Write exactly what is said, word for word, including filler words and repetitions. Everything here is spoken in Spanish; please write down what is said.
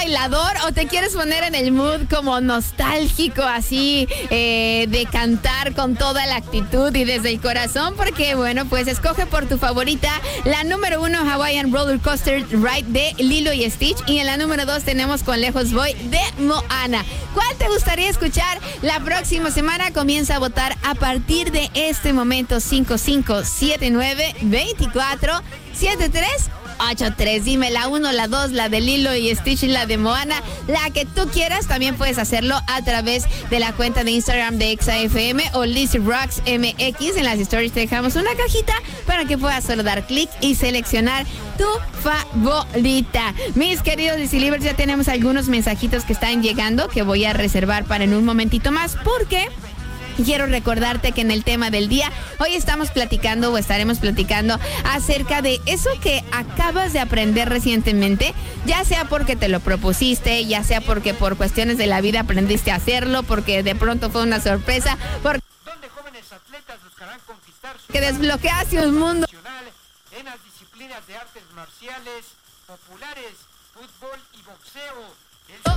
bailador o te quieres poner en el mood como nostálgico, así, eh, de cantar con toda la actitud y desde el corazón? Porque, bueno, pues escoge por tu favorita, la número uno, Hawaiian Roller Coaster Ride de Lilo y Stitch. Y en la número dos tenemos Con Lejos Voy de Moana. ¿Cuál te gustaría escuchar la próxima semana? Comienza a votar a partir de este momento. Cinco cinco siete nueve dos cuatro siete tres ocho tres. Dime la uno, la dos, la de Lilo y Stitch y la de Moana, la que tú quieras. También puedes hacerlo a través de la cuenta de Instagram de Exa F M o Lizzy Rocks M X. En las stories te dejamos una cajita para que puedas solo dar clic y seleccionar tu favorita. Mis queridos Lizzy Livers, ya tenemos algunos mensajitos que están llegando que voy a reservar para en un momentito más, porque quiero recordarte que en el tema del día, hoy estamos platicando o estaremos platicando acerca de eso que acabas de aprender recientemente, ya sea porque te lo propusiste, ya sea porque por cuestiones de la vida aprendiste a hacerlo, porque de pronto fue una sorpresa, porque donde jóvenes atletas buscarán conquistar su que desbloqueaste un mundo en las disciplinas de artes marciales populares, fútbol y boxeo. El